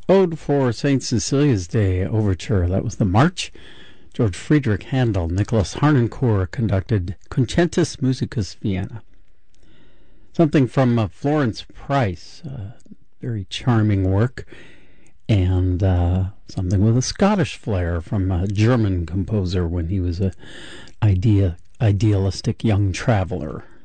Ode for St. Cecilia's Day Overture. That was the March. George Friedrich Handel, Nicholas Harnoncourt conducted Concentus Musicus Vienna. Something from Florence Price, very charming work, and something with a Scottish flair from a German composer when he was a idealistic young traveler.